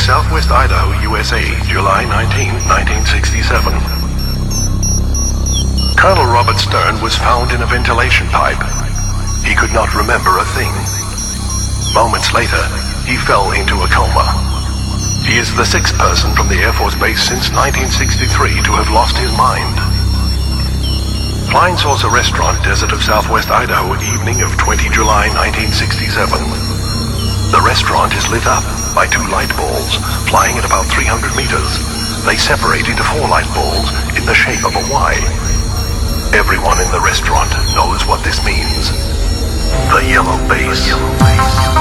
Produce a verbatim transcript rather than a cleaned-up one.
Southwest Idaho, U S A, July nineteenth, nineteen sixty-seven. Colonel Robert Stern was found in a ventilation pipe. He could not remember a thing. Moments later, he fell into a coma. He is the sixth person from the Air Force Base since nineteen sixty-three to have lost his mind. Flying Saucer Restaurant, Desert of Southwest Idaho, evening of the twentieth of July, nineteen sixty-seven. The restaurant is lit up by two light balls, flying at about three hundred meters. They separate into four light balls in the shape of a Y. Everyone in the restaurant knows what this means. The yellow base.